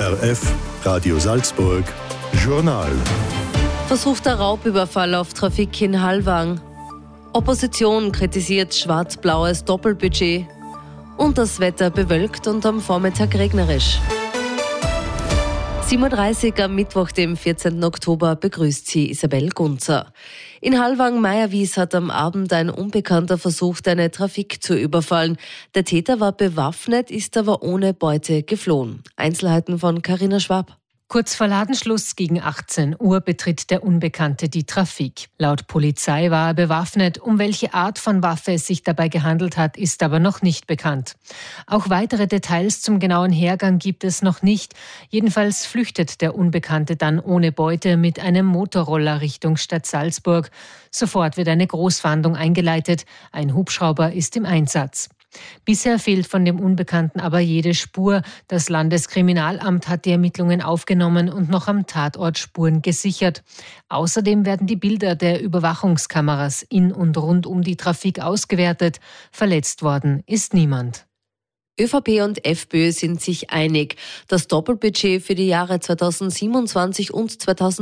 ORF Radio Salzburg Journal. Versuchter Raubüberfall auf Trafik in Hallwang. Opposition kritisiert schwarz-blaues Doppelbudget. Und das Wetter bewölkt und am Vormittag regnerisch. 7.30 Uhr am Mittwoch, dem 14. Oktober, begrüßt sie Isabel Gunzer. In Hallwang-Meierwies hat am Abend ein Unbekannter versucht, eine Trafik zu überfallen. Der Täter war bewaffnet, ist aber ohne Beute geflohen. Einzelheiten von Carina Schwab. Kurz vor Ladenschluss gegen 18 Uhr betritt der Unbekannte die Trafik. Laut Polizei war er bewaffnet. Um welche Art von Waffe es sich dabei gehandelt hat, ist aber noch nicht bekannt. Auch weitere Details zum genauen Hergang gibt es noch nicht. Jedenfalls flüchtet der Unbekannte dann ohne Beute mit einem Motorroller Richtung Stadt Salzburg. Sofort wird eine Großfahndung eingeleitet. Ein Hubschrauber ist im Einsatz. Bisher fehlt von dem Unbekannten aber jede Spur. Das Landeskriminalamt hat die Ermittlungen aufgenommen und noch am Tatort Spuren gesichert. Außerdem werden die Bilder der Überwachungskameras in und rund um die Trafik ausgewertet. Verletzt worden ist niemand. ÖVP und FPÖ sind sich einig. Das Doppelbudget für die Jahre 2027 und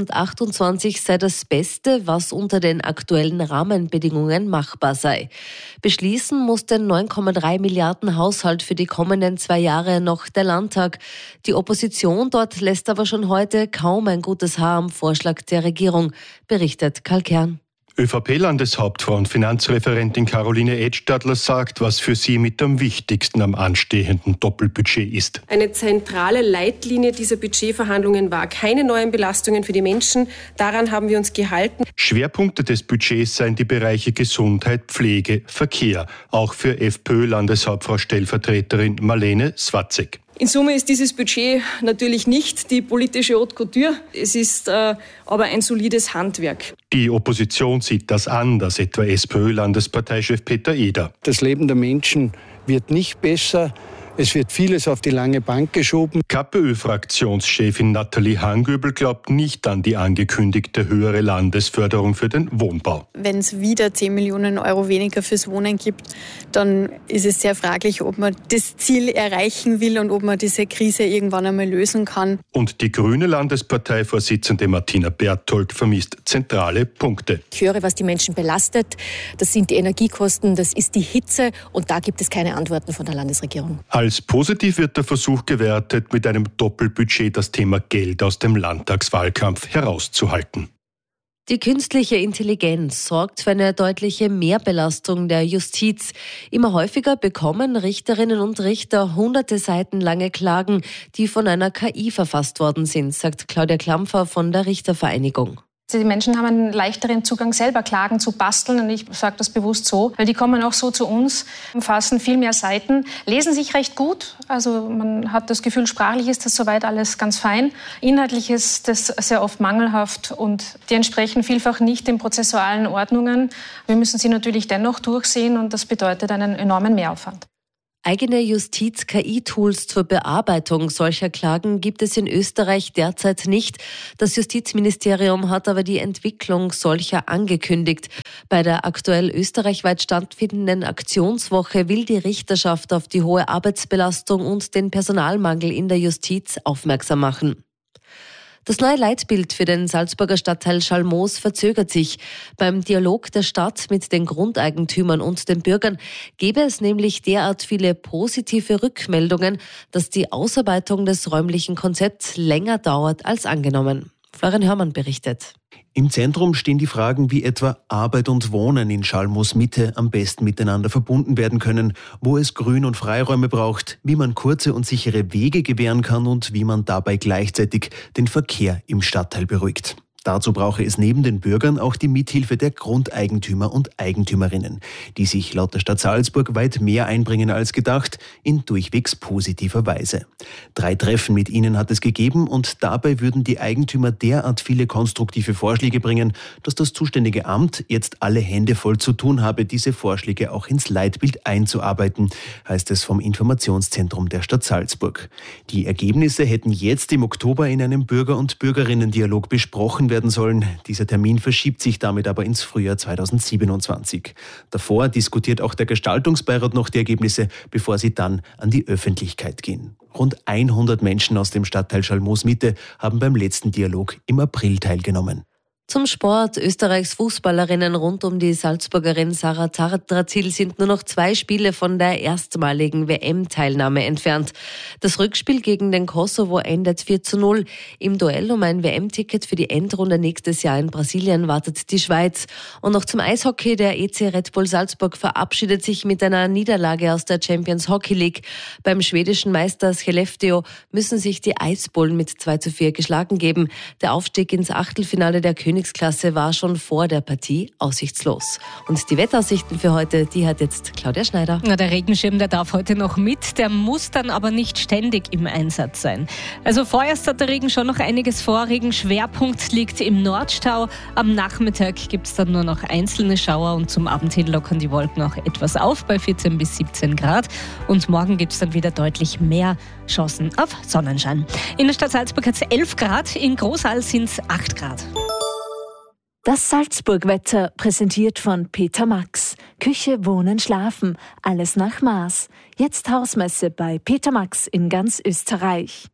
2028 sei das Beste, was unter den aktuellen Rahmenbedingungen machbar sei. Beschließen muss den 9,3 Milliarden Haushalt für die kommenden 2 Jahre noch der Landtag. Die Opposition dort lässt aber schon heute kaum ein gutes Haar am Vorschlag der Regierung, berichtet Karl Kern. ÖVP-Landeshauptfrau und Finanzreferentin Caroline Edstadler sagt, was für sie mit am wichtigsten am anstehenden Doppelbudget ist. Eine zentrale Leitlinie dieser Budgetverhandlungen war keine neuen Belastungen für die Menschen. Daran haben wir uns gehalten. Schwerpunkte des Budgets seien die Bereiche Gesundheit, Pflege, Verkehr. Auch für FPÖ-Landeshauptfrau Stellvertreterin Marlene Swatzek. In Summe ist dieses Budget natürlich nicht die politische Haute Couture. Es ist aber ein solides Handwerk. Die Opposition sieht das anders, etwa SPÖ-Landesparteichef Peter Eder. Das Leben der Menschen wird nicht besser. Es wird vieles auf die lange Bank geschoben. KPÖ-Fraktionschefin Nathalie Hangöbel glaubt nicht an die angekündigte höhere Landesförderung für den Wohnbau. Wenn es wieder 10 Millionen Euro weniger fürs Wohnen gibt, dann ist es sehr fraglich, ob man das Ziel erreichen will und ob man diese Krise irgendwann einmal lösen kann. Und die grüne Landesparteivorsitzende Martina Berthold vermisst zentrale Punkte. Ich höre, was die Menschen belastet. Das sind die Energiekosten, das ist die Hitze und da gibt es keine Antworten von der Landesregierung. Als positiv wird der Versuch gewertet, mit einem Doppelbudget das Thema Geld aus dem Landtagswahlkampf herauszuhalten. Die künstliche Intelligenz sorgt für eine deutliche Mehrbelastung der Justiz. Immer häufiger bekommen Richterinnen und Richter hunderte Seiten lange Klagen, die von einer KI verfasst worden sind, sagt Claudia Klampfer von der Richtervereinigung. Die Menschen haben einen leichteren Zugang, selber Klagen zu basteln. Und ich sage das bewusst so, weil die kommen auch so zu uns, umfassen viel mehr Seiten, lesen sich recht gut. Also man hat das Gefühl, sprachlich ist das soweit alles ganz fein. Inhaltlich ist das sehr oft mangelhaft und die entsprechen vielfach nicht den prozessualen Ordnungen. Wir müssen sie natürlich dennoch durchsehen und das bedeutet einen enormen Mehraufwand. Eigene Justiz-KI-Tools zur Bearbeitung solcher Klagen gibt es in Österreich derzeit nicht. Das Justizministerium hat aber die Entwicklung solcher angekündigt. Bei der aktuell österreichweit stattfindenden Aktionswoche will die Richterschaft auf die hohe Arbeitsbelastung und den Personalmangel in der Justiz aufmerksam machen. Das neue Leitbild für den Salzburger Stadtteil Schalmoos verzögert sich. Beim Dialog der Stadt mit den Grundeigentümern und den Bürgern gäbe es nämlich derart viele positive Rückmeldungen, dass die Ausarbeitung des räumlichen Konzepts länger dauert als angenommen. Florian Hörmann berichtet. Im Zentrum stehen die Fragen, wie etwa Arbeit und Wohnen in Schalmoos Mitte am besten miteinander verbunden werden können, wo es Grün- und Freiräume braucht, wie man kurze und sichere Wege gewähren kann und wie man dabei gleichzeitig den Verkehr im Stadtteil beruhigt. Dazu brauche es neben den Bürgern auch die Mithilfe der Grundeigentümer und Eigentümerinnen, die sich laut der Stadt Salzburg weit mehr einbringen als gedacht, in durchwegs positiver Weise. 3 Treffen mit ihnen hat es gegeben und dabei würden die Eigentümer derart viele konstruktive Vorschläge bringen, dass das zuständige Amt jetzt alle Hände voll zu tun habe, diese Vorschläge auch ins Leitbild einzuarbeiten, heißt es vom Informationszentrum der Stadt Salzburg. Die Ergebnisse hätten jetzt im Oktober in einem Bürger- und Bürgerinnen-Dialog besprochen werden sollen. Dieser Termin verschiebt sich damit aber ins Frühjahr 2027. Davor diskutiert auch der Gestaltungsbeirat noch die Ergebnisse, bevor sie dann an die Öffentlichkeit gehen. Rund 100 Menschen aus dem Stadtteil Schalmoos-Mitte haben beim letzten Dialog im April teilgenommen. Zum Sport. Österreichs Fußballerinnen rund um die Salzburgerin Sarah Tardratil sind nur noch 2 Spiele von der erstmaligen WM-Teilnahme entfernt. Das Rückspiel gegen den Kosovo endet 4:0. Im Duell um ein WM-Ticket für die Endrunde nächstes Jahr in Brasilien wartet die Schweiz. Und noch zum Eishockey. Der EC Red Bull Salzburg verabschiedet sich mit einer Niederlage aus der Champions Hockey League. Beim schwedischen Meister Skellefteå müssen sich die Eisbullen mit 2:4 geschlagen geben. Der Aufstieg ins Achtelfinale der Königsklasse war schon vor der Partie aussichtslos. Und die Wetteraussichten für heute, die hat jetzt Claudia Schneider. Der Regenschirm, der darf heute noch mit, der muss dann aber nicht ständig im Einsatz sein. Also vorerst hat der Regen schon noch einiges vor. Regenschwerpunkt liegt im Nordstau. Am Nachmittag gibt es dann nur noch einzelne Schauer und zum Abend hin lockern die Wolken auch etwas auf bei 14 bis 17 Grad. Und morgen gibt es dann wieder deutlich mehr Chancen auf Sonnenschein. In der Stadt Salzburg hat es 11 Grad, in Großal sind es 8 Grad. Das Salzburg-Wetter präsentiert von Peter Max. Küche, Wohnen, Schlafen. Alles nach Maß. Jetzt Hausmesse bei Peter Max in ganz Österreich.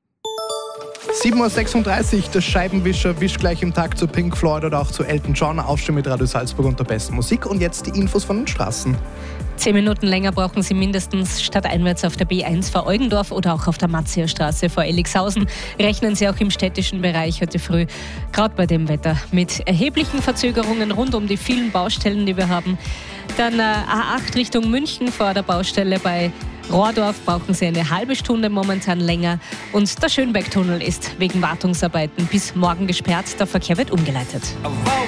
7:36 Uhr, der Scheibenwischer wischt gleich im Takt zu Pink Floyd oder auch zu Elton John. Aufstehen mit Radio Salzburg und der besten Musik. Und jetzt die Infos von den Straßen. 10 Minuten länger brauchen Sie mindestens stadteinwärts auf der B1 vor Eugendorf oder auch auf der Matzierstraße vor Elixhausen. Rechnen Sie auch im städtischen Bereich heute früh, gerade bei dem Wetter, mit erheblichen Verzögerungen rund um die vielen Baustellen, die wir haben. Dann A8 Richtung München vor der Baustelle bei Rohrdorf brauchen Sie eine halbe Stunde momentan länger. Und der Schönbergtunnel ist wegen Wartungsarbeiten bis morgen gesperrt. Der Verkehr wird umgeleitet.